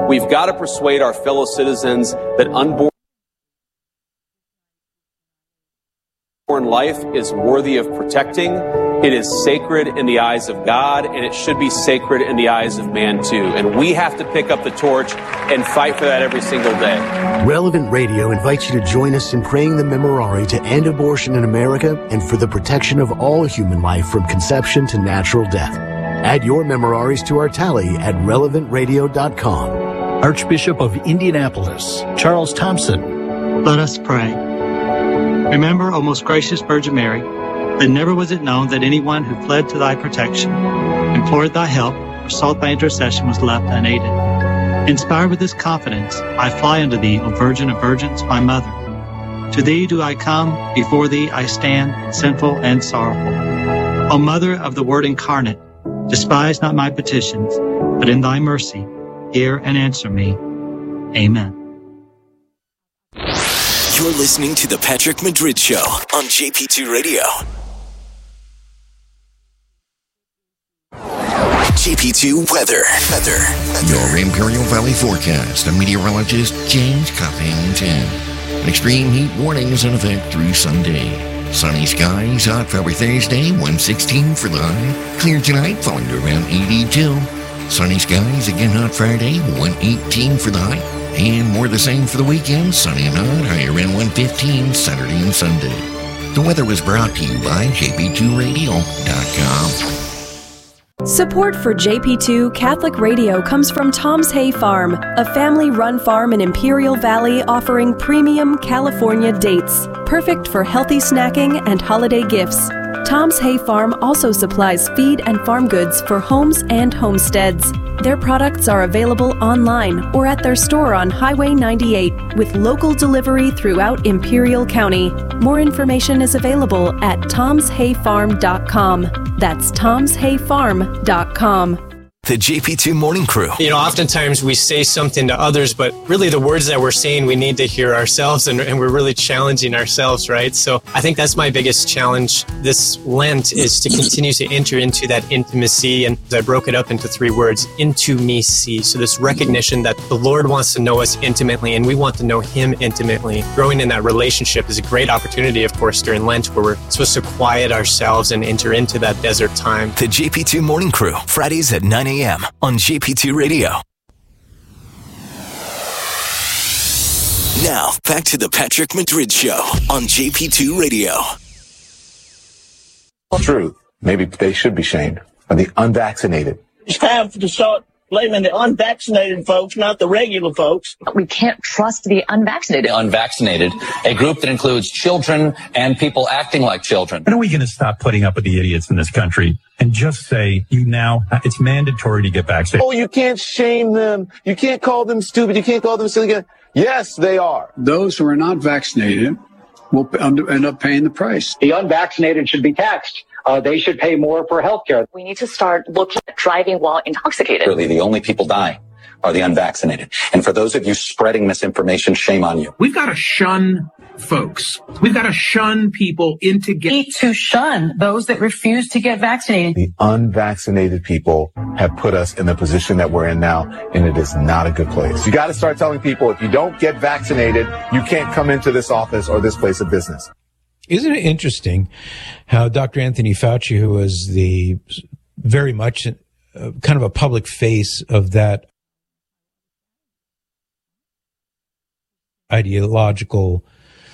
We've got to persuade our fellow citizens that unborn life is worthy of protecting. It is sacred in the eyes of God, and it should be sacred in the eyes of man too. And we have to pick up the torch and fight for that every single day. Relevant Radio invites you to join us in praying the Memorare to end abortion in America and for the protection of all human life from conception to natural death. Add your Memoraries to our tally at relevantradio.com. Archbishop of Indianapolis, Charles Thompson. Let us pray. Remember, O most gracious Virgin Mary, that never was it known that anyone who fled to thy protection, implored thy help, or sought thy intercession was left unaided. Inspired with this confidence, I fly unto thee, O Virgin of Virgins, my mother. To thee do I come, before thee I stand, sinful and sorrowful. O Mother of the Word incarnate, despise not my petitions, but in thy mercy, hear and answer me. Amen. You're listening to The Patrick Madrid Show on JP2 Radio. JP2 Weather. Your Imperial Valley forecast. I'm meteorologist James Cuffington. An extreme heat warning is in effect through Sunday. Sunny skies, hot for Thursday, 116 for the high. Clear tonight, falling to around 82. Sunny skies, again hot Friday, 118 for the high. And more the same for the weekend, sunny and hot, high around 115 Saturday and Sunday. The weather was brought to you by jp2radio.com. Support for JP2 Catholic Radio comes from Tom's Hay Farm, a family-run farm in Imperial Valley offering premium California dates, perfect for healthy snacking and holiday gifts. Tom's Hay Farm also supplies feed and farm goods for homes and homesteads. Their products are available online or at their store on Highway 98 with local delivery throughout Imperial County. More information is available at tomshayfarm.com. That's tomshayfarm.com. The JP2 Morning Crew. You know, oftentimes we say something to others, but really the words that we're saying, we need to hear ourselves, and we're really challenging ourselves, right? So I think that's my biggest challenge this Lent is to continue to enter into that intimacy. And I broke it up into 3 words, intimacy. So this recognition that the Lord wants to know us intimately, and we want to know Him intimately. Growing in that relationship is a great opportunity, of course, during Lent, where we're supposed to quiet ourselves and enter into that desert time. The JP2 Morning Crew, Fridays at 9 a.m. on JP2 Radio. Now, back to the Patrick Madrid Show on JP2 Radio. Truth, maybe they should be shamed, are the unvaccinated. It's time to start blaming the unvaccinated folks, not the regular folks. We can't trust the unvaccinated. The unvaccinated, a group that includes children and people acting like children. When are we going to stop putting up with the idiots in this country and just say, it's mandatory to get vaccinated? Oh, you can't shame them. You can't call them stupid. You can't call them silly. Yes, they are. Those who are not vaccinated will end up paying the price. The unvaccinated should be taxed. They should pay more for health care. We need to start looking at driving while intoxicated. Really, the only people dying are the unvaccinated. And for those of you spreading misinformation, shame on you. We've got to shun folks. We've got to shun people into need to shun those that refuse to get vaccinated. The unvaccinated people have put us in the position that we're in now, and it is not a good place. You got to start telling people, if you don't get vaccinated, you can't come into this office or this place of business. Isn't it interesting how Dr. Anthony Fauci, who was the very much kind of a public face of that ideological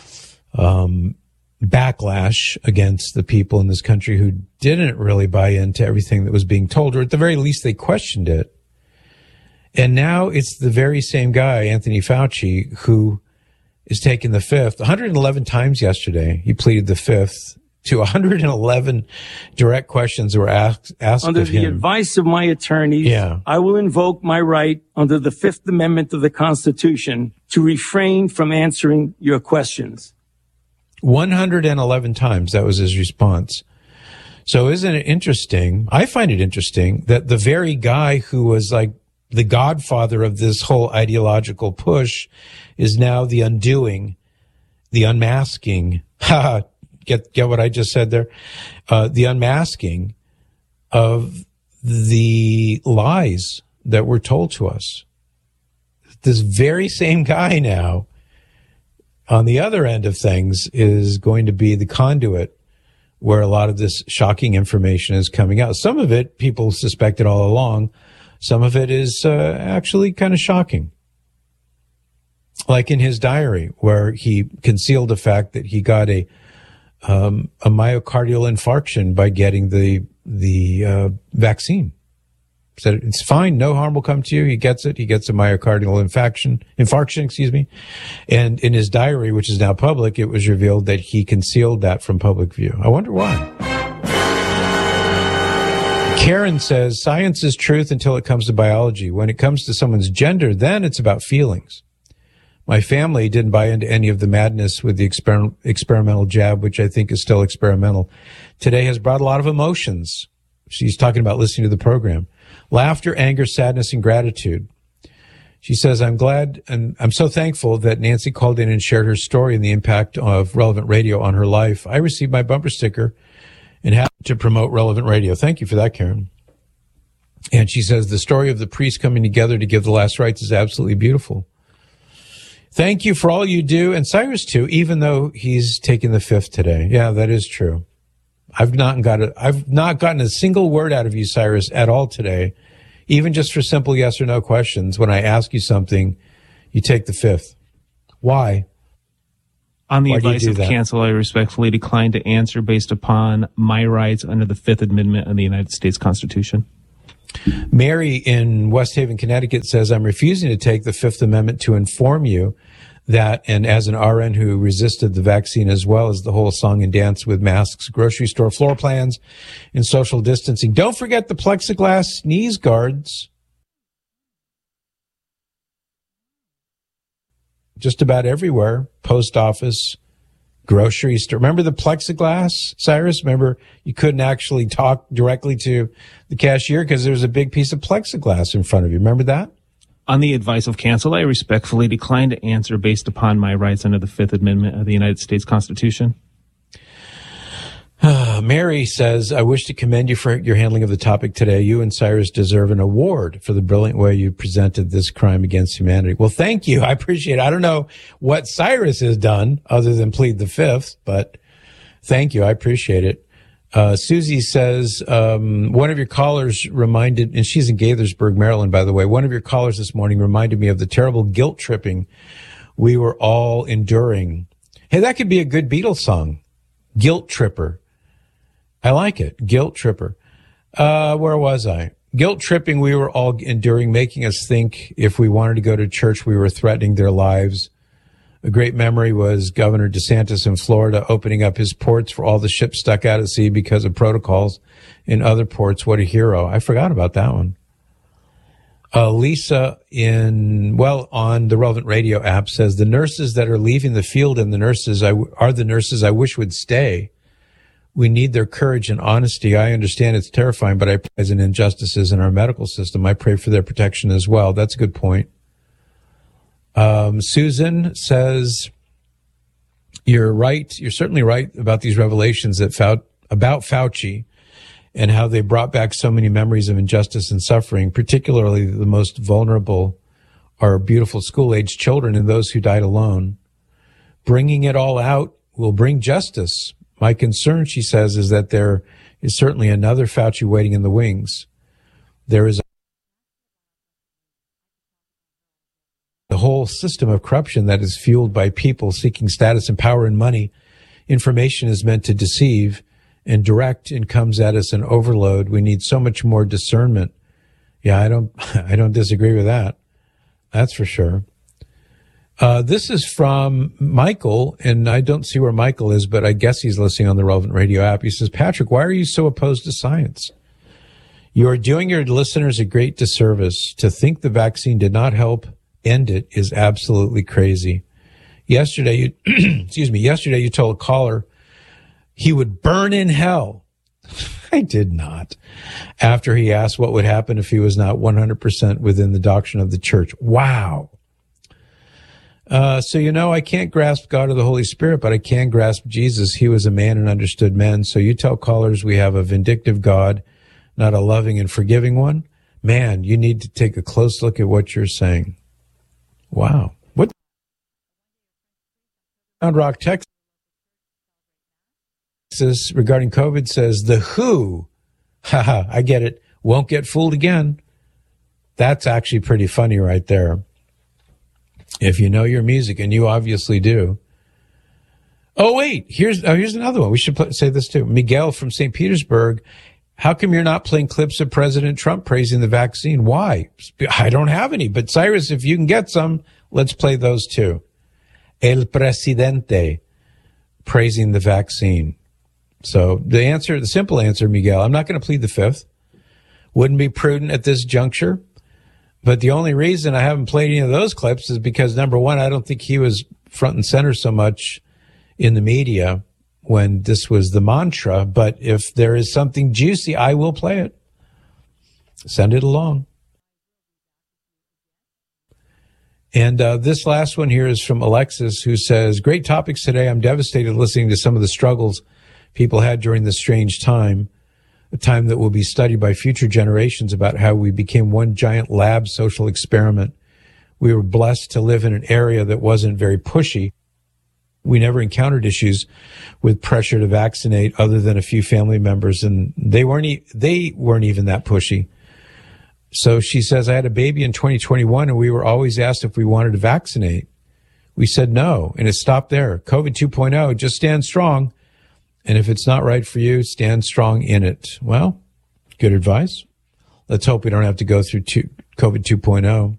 backlash against the people in this country who didn't really buy into everything that was being told, or at the very least they questioned it. And now it's the very same guy, Anthony Fauci, who is taking the fifth. 111 times yesterday, he pleaded the fifth to 111 direct questions that were asked under of him. The advice of my attorneys, I will invoke my right under the Fifth Amendment of the Constitution to refrain from answering your questions. 111 times, that was his response. So isn't it interesting? I find it interesting that the very guy who was like the godfather of this whole ideological push is now the undoing, the unmasking. Get what I just said there? The unmasking of the lies that were told to us. this very same guy now, on the other end of things, is going to be the conduit where a lot of this shocking information is coming out. Some of it people suspected all along. Some of it is actually kind of shocking. Like in his diary, where he concealed the fact that he got a myocardial infarction by getting the vaccine. Said it's fine, no harm will come to you. He gets it. He gets a myocardial infarction, And in his diary, which is now public, it was revealed that he concealed that from public view. I wonder why. Karen says, science is truth until it comes to biology. When it comes to someone's gender, then it's about feelings. My family didn't buy into any of the madness with the experimental jab, which I think is still experimental. Today has brought a lot of emotions. She's talking about listening to the program. Laughter, anger, sadness, and gratitude. She says, I'm glad and I'm so thankful that Nancy called in and shared her story and the impact of Relevant Radio on her life. I received my bumper sticker and had to promote Relevant Radio. Thank you for that, Karen. And she says, the story of the priests coming together to give the last rites is absolutely beautiful. Thank you for all you do. And Cyrus, too, even though he's taking the fifth today. Yeah, that is true. I've not gotten a single word out of you, Cyrus, at all today. Even just for simple yes or no questions. When I ask you something, you take the fifth. Why? On the advice of counsel, I respectfully decline to answer based upon my rights under the Fifth Amendment of the United States Constitution. Mary in West Haven, Connecticut says, I'm refusing to take the Fifth Amendment to inform you that, and as an RN who resisted the vaccine as well as the whole song and dance with masks, grocery store floor plans, and social distancing. Don't forget the plexiglass sneeze guards. Just about everywhere. Post office, grocery store. Remember the plexiglass, Cyrus? Remember you couldn't actually talk directly to the cashier because there was a big piece of plexiglass in front of you. Remember that? On the advice of counsel, I respectfully decline to answer based upon my rights under the Fifth Amendment of the United States Constitution. Mary says, I wish to commend you for your handling of the topic today. You and Cyrus deserve an award for the brilliant way you presented this crime against humanity. Well, thank you. I appreciate it. I don't know what Cyrus has done other than plead the fifth, but thank you. I appreciate it. Susie says, one of your callers reminded, and she's in Gaithersburg, Maryland, by the way, one of your callers this morning reminded me of the terrible guilt tripping we were all enduring. Hey, that could be a good Beatles song. Guilt Tripper. I like it. Guilt Tripper. Where was I? Guilt tripping we were all enduring, making us think if we wanted to go to church, we were threatening their lives. A great memory was Governor DeSantis in Florida opening up his ports for all the ships stuck out at sea because of protocols in other ports. What a hero. I forgot about that one. Lisa on the Relevant Radio app says, the nurses that are leaving the field and the nurses are the nurses I wish would stay. We need their courage and honesty. I understand it's terrifying, but I praise an injustices in our medical system. I pray for their protection as well. That's a good point. Susan says, you're right. You're certainly right about these revelations about Fauci and how they brought back so many memories of injustice and suffering, particularly the most vulnerable are beautiful school-aged children and those who died alone. Bringing it all out will bring justice. My concern, she says, is that there is certainly another Fauci waiting in the wings. There is the whole system of corruption that is fueled by people seeking status and power and money. Information is meant to deceive and direct and comes at us in overload. We need so much more discernment. Yeah, I don't disagree with that. That's for sure. This is from Michael, and I don't see where Michael is, but I guess he's listening on the Relevant Radio app. He says, Patrick, why are you so opposed to science? You are doing your listeners a great disservice. To think the vaccine did not help end it is absolutely crazy. Yesterday, you told a caller he would burn in hell. I did not. After he asked what would happen if he was not 100% within the doctrine of the church. Wow. So, I can't grasp God or the Holy Spirit, but I can grasp Jesus. He was a man and understood men. So you tell callers we have a vindictive God, not a loving and forgiving one. Man, you need to take a close look at what you're saying. Wow. What? Round Rock, Texas, regarding COVID says the WHO, haha, I get it, won't get fooled again. That's actually pretty funny right there. If you know your music, and you obviously do. Oh, wait, here's another one. We should say this too. Miguel from St. Petersburg. How come you're not playing clips of President Trump praising the vaccine? Why? I don't have any. But Cyrus, if you can get some, let's play those too. El Presidente praising the vaccine. So the simple answer, Miguel, I'm not going to plead the fifth. Wouldn't be prudent at this juncture. But the only reason I haven't played any of those clips is because, number one, I don't think he was front and center so much in the media when this was the mantra. But if there is something juicy, I will play it. Send it along. And this last one here is from Alexis, who says, great topics today. I'm devastated listening to some of the struggles people had during this strange time, a time that will be studied by future generations about how we became one giant lab social experiment. We were blessed to live in an area that wasn't very pushy. We never encountered issues with pressure to vaccinate other than a few family members, and they weren't even that pushy. So she says, I had a baby in 2021, and we were always asked if we wanted to vaccinate. We said no, and it stopped there. COVID 2.0, just stand strong. And if it's not right for you, stand strong in it. Well, good advice. Let's hope we don't have to go through COVID 2.0.